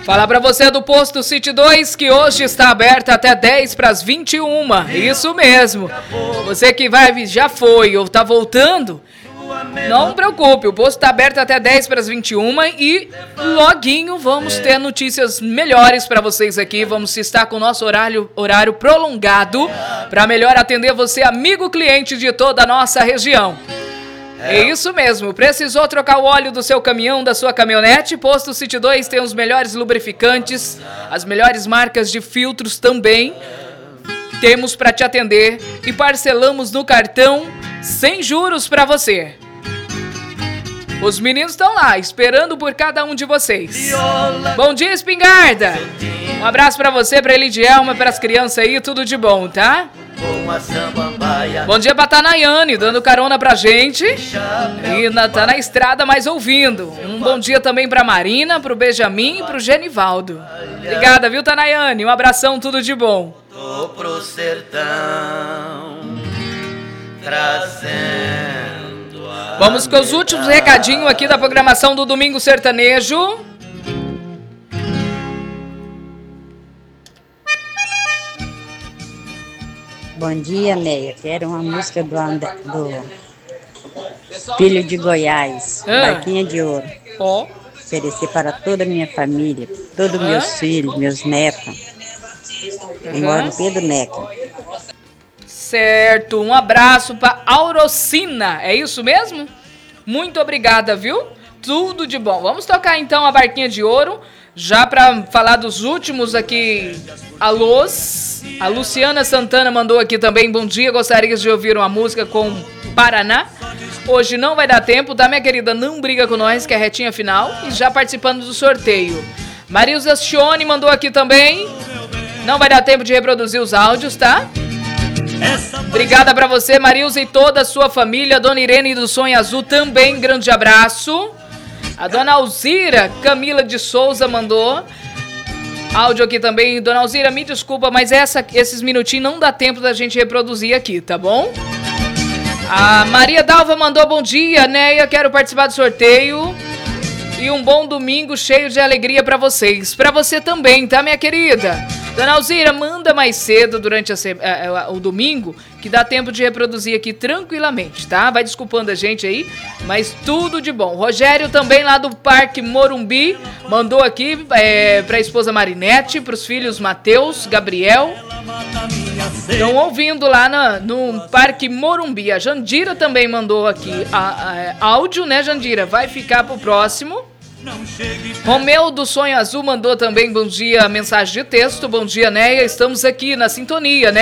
Falar pra você do Posto City 2 que hoje está aberto até 10 para as 21. Isso mesmo. Você que já foi ou tá voltando, não preocupe. O posto está aberto até 10 para as 21 e loguinho vamos ter notícias melhores para vocês aqui. Vamos estar com o nosso horário prolongado para melhor atender você, amigo cliente de toda a nossa região. É isso mesmo, precisou trocar o óleo do seu caminhão, da sua caminhonete? Posto City 2 tem os melhores lubrificantes, as melhores marcas de filtros também. Temos para te atender e parcelamos no cartão sem juros para você. Os meninos estão lá, esperando por cada um de vocês. Bom dia, Espingarda! Um abraço para você, para Elidielma, para as crianças aí, tudo de bom, tá? Bom dia pra Tanayane, dando carona pra gente. E tá na estrada, mas ouvindo. Um bom dia também pra Marina, pro Benjamin e pro Genivaldo. Obrigada, viu, Tanayane? Um abração, tudo de bom. Tô pro sertão, trazendo. Vamos com os últimos recadinhos aqui da programação do Domingo Sertanejo. Bom dia, Neia. Quero uma música do Filho de Goiás, Barquinha de Ouro. Oferecer para toda a minha família, todos meus filhos, meus netos. Eu moro em Pedro Neca. Certo, um abraço para Aurocina, é isso mesmo? Muito obrigada, viu? Tudo de bom. Vamos tocar então a Barquinha de Ouro, já para falar dos últimos aqui alôs. A Luciana Santana mandou aqui também, bom dia, gostaria de ouvir uma música com Paraná. Hoje não vai dar tempo, tá, minha querida? Não briga com nós, que é retinha final. E já participando do sorteio. Marilza Chione mandou aqui também. Não vai dar tempo de reproduzir os áudios, tá? Obrigada pra você, Marilza, e toda a sua família. Dona Irene do Sonho Azul também, grande abraço. A dona Alzira Camila de Souza mandou áudio aqui também. Dona Alzira, me desculpa, mas esses minutinhos não dá tempo da gente reproduzir aqui, tá bom? A Maria Dalva mandou bom dia, Neia, quero participar do sorteio. E um bom domingo cheio de alegria pra vocês. Pra você também, tá, minha querida? Dona Alzira, manda mais cedo durante o domingo, que dá tempo de reproduzir aqui tranquilamente, tá? Vai desculpando a gente aí, mas tudo de bom. Rogério também lá do Parque Morumbi, mandou aqui pra esposa Marinete, pros filhos Matheus, Gabriel. Estão ouvindo lá no Parque Morumbi. A Jandira também mandou aqui áudio, né, Jandira? Vai ficar pro próximo. Romeu do Sonho Azul mandou também bom dia, mensagem de texto. Bom dia, Neia, estamos aqui na sintonia, né?